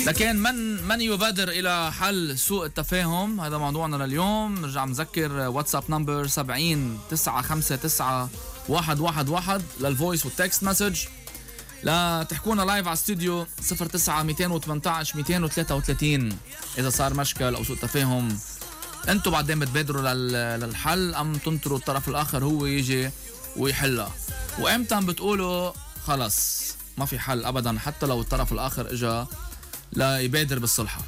لكن من يبادر إلى حل سوء التفاهم؟ هذا موضوعنا لليوم. نرجع نذكر واتساب نمبر 70 959 111 للفويس والتكست مسج. لا تحكونا لايف على استوديو 09 218 233 إذا صار مشكل أو سوء تفاهم. أنتوا بعدين بتبادروا للحل أم تنطروا الطرف الآخر هو يجي ويحلها؟ وإمتى بتقولوا خلص ما في حل أبدا حتى لو الطرف الآخر إجا لا يبادر بالصلحة؟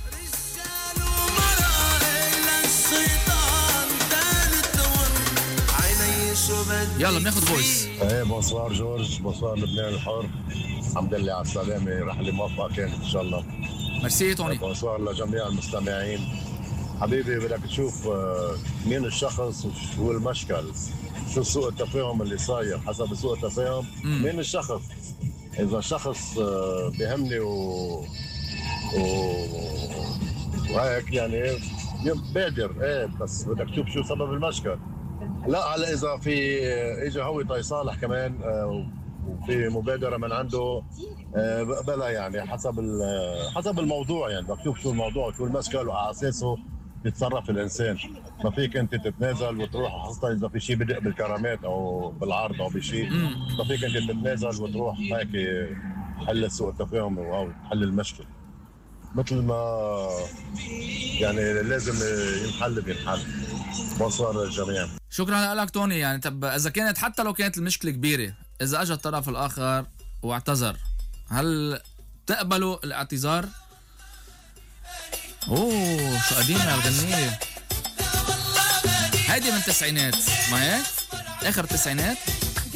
يلا بناخد فويس. ايه بونسوار جورج، بونسوار لبنان الحر، الحمد لله على السلامة، رحلة موفقة كانت إن شاء الله. ميرسي توني. بونسوار لجميع المستمعين. حبيبي بدك تشوف مين الشخص وشو المشكل، شو سوء التفاهم اللي صاير. حسب سوء التفاهم مين الشخص. إذا شخص بيهمني وهيك يعني بادر، ايه بس بدك تشوف شو سبب المشكل. لا على اذا في اجى هو يصالح كمان وفي مبادره من عنده بقبلها، يعني حسب الموضوع. يعني بدك تشوف شو الموضوع شو المشكل وعلى اساسه يتصرف الانسان. ما فيك انت تتنازل وتروح، خاصه اذا في شيء بدق بالكرامات او بالعرض او بشيء، ما فيك انت تتنازل وتروح هيك حل سوء التفاهم او حل المشكله. مثل ما يعني لازم ينحل بينحل. بونسوار للجميع. شكرا لك توني. يعني طب اذا كانت حتى لو كانت المشكله كبيره، اذا اجى الطرف الاخر واعتذر، هل تقبلوا الاعتذار؟ اوه شو قديمه هالغنيه هيدي، من التسعينات ما هيك؟ اخر التسعينات.